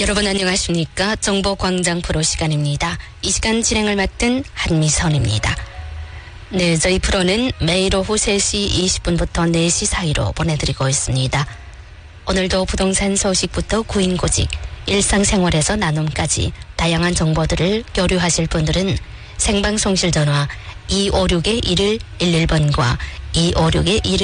여러분 안녕하십니까? 정보광장 프로 시간입니다. 이 시간 진행을 맡은 한미선입니다. 네, 저희 프로는 매일 오후 3시 20분부터 4시 사이로 보내드리고 있습니다. 오늘도 부동산 소식부터 구인구직, 일상생활에서 나눔까지 다양한 정보들을 교류하실 분들은 생방송실 전화 256-1111번과 256-1111